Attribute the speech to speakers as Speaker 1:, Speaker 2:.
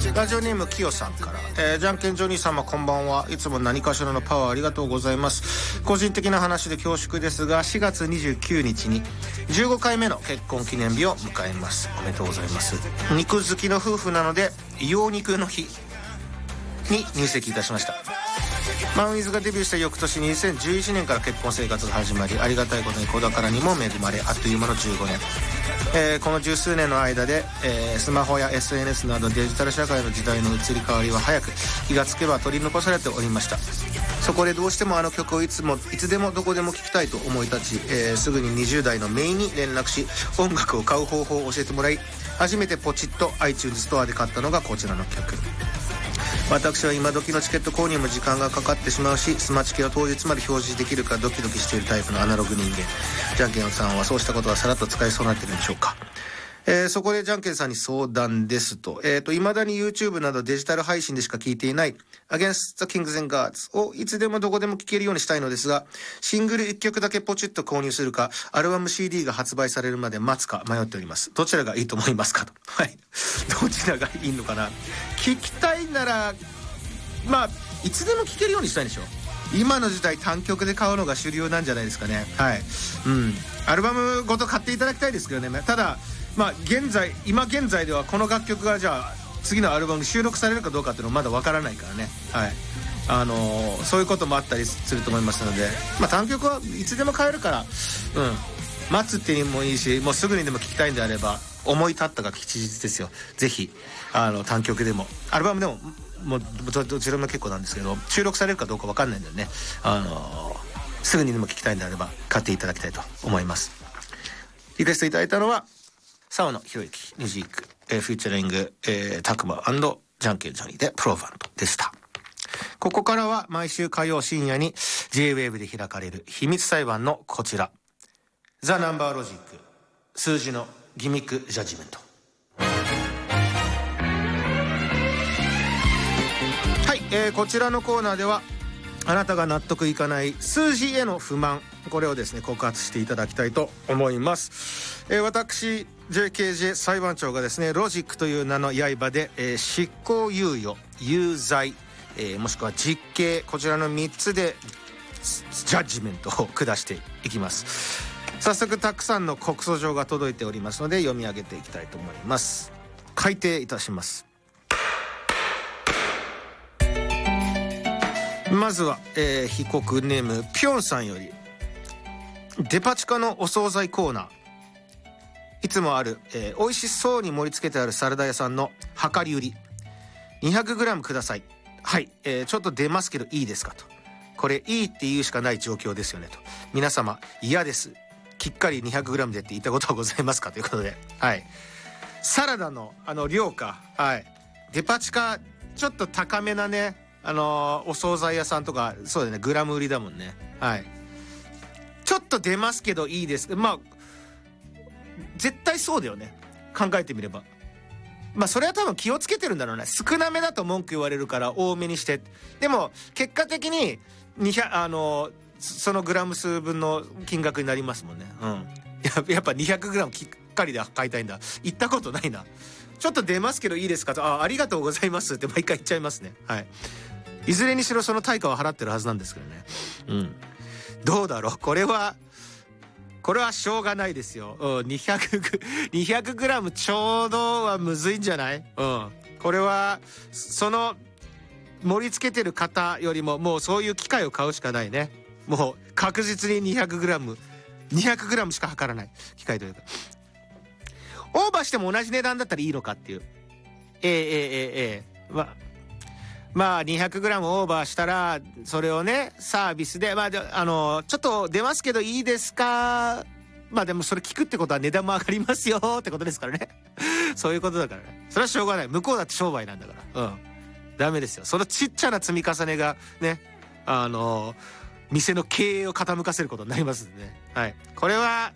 Speaker 1: ラジオネームきよさんから、じゃんけんジョニー様こんばんは。いつも何かしらのパワーありがとうございます。個人的な話で恐縮ですが、4月29日に15回目の結婚記念日を迎えます。おめでとうございます。肉好きの夫婦なので羊肉の日に入籍いたしました。マンウィズがデビューした翌年2011年から結婚生活が始まり、ありがたいことに子宝にも恵まれ、あっという間の15年、この十数年の間で、スマホや SNS などデジタル社会の時代の移り変わりは早く、気がつけば取り残されておりました。そこでどうしてもあの曲をいつでもどこでも聴きたいと思い立ち、すぐに20代の姪に連絡し、音楽を買う方法を教えてもらい、初めてポチッと iTunes ストアで買ったのがこちらの曲。私は今時のチケット購入も時間がかかってしまうし、スマチケを当日まで表示できるかドキドキしているタイプのアナログ人間。じゃんけんさんはそうしたことはさらっと使いそうになっているんでしょうか。そこでじゃんけんさんに相談ですと、未だに YouTube などデジタル配信でしか聞いていない Against the Kings and Gods をいつでもどこでも聞けるようにしたいのですが、シングル1曲だけポチッと購入するか、アルバム CD が発売されるまで待つか迷っております。どちらがいいと思いますかと。はい。どちらがいいのかな。聞きたいなら、まあ、いつでも聴けるようにしたいんでしょ。今の時代単曲で買うのが主流なんじゃないですかね。はい。うん。アルバムごと買っていただきたいですけどね。ただ、まあ今現在ではこの楽曲がじゃあ次のアルバムに収録されるかどうかっていうのはまだわからないからね。はい。そういうこともあったりすると思いますので、まあ単曲はいつでも買えるから、待つっていうのもいいし、もうすぐにでも聴きたいんであれば、思い立ったが吉日ですよ。ぜひ、単曲でも、アルバムでも、もうどちらも結構なんですけど、収録されるかどうかわかんないんだよね。すぐにでも聴きたいんであれば、買っていただきたいと思います。リクエストいただいたのは、沢野博之ミュージック、フューチャリング、タクマ&じゃんけんジョニーでプロバンドでした。ここからは毎週火曜深夜に J-Wave で開かれる秘密裁判のこちら。ザ・ナンバーロジック、数字のギミックジャッジメント。はい、こちらのコーナーではあなたが納得いかない数字への不満、これをですね告発していただきたいと思います。私 JKJ 裁判長がですね、ロジックという名の刃で、執行猶予、有罪、もしくは実刑、こちらの3つでジャッジメントを下していきます。早速たくさんの告訴状が届いておりますので読み上げていきたいと思います。開廷いたします。まずは、被告ネームピョンさんより、デパ地下のお惣菜コーナー、いつもある、美味しそうに盛り付けてあるサラダ屋さんの量り売り 200g ください。はい、ちょっと出ますけどいいですかと。これいいって言うしかない状況ですよねと。皆様嫌です、きっかり 200g でって言ったことはございますかということで、はい、サラダの量か。はい、デパ地下ちょっと高めなね、お惣菜屋さんとかそうだね、グラム売りだもんね。はい、ちょっと出ますけどいいです。まあ絶対そうだよね、考えてみれば。まあそれは多分気をつけてるんだろうね。少なめだと文句言われるから多めにして、でも結果的にそのグラム数分の金額になりますもんね。やっぱ 200g きっかりで買いたいんだ。行ったことないな。ちょっと出ますけどいいですかと、ありがとうございますって毎回言っちゃいますね。はい、いずれにしろその対価は払ってるはずなんですけどね。どうだろう、これはしょうがないですよ。200g ちょうどはむずいんじゃない？これはその盛り付けてる方よりももうそういう機械を買うしかないね。もう確実に 200g しか測らない機械というか、オーバーしても同じ値段だったらいいのかっていう。まあ 200g オーバーしたらそれをねサービスでちょっと出ますけどいいですか。まあでもそれ聞くってことは値段も上がりますよってことですからね。そういうことだからね。それはしょうがない。向こうだって商売なんだから。ダメですよ。そのちっちゃな積み重ねがね、店の経営を傾かせることになりますんでね。はい。これは